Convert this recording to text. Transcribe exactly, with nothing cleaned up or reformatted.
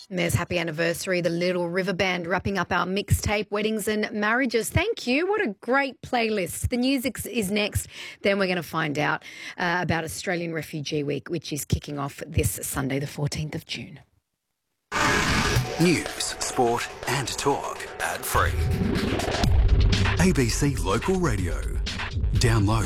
And there's Happy Anniversary, the Little River Band, wrapping up our mixtape, Weddings and Marriages. Thank you. What a great playlist. The music is next. Then we're going to find out uh, about Australian Refugee Week, which is kicking off this Sunday, the fourteenth of June. News, sport and talk ad free. A B C Local Radio. Download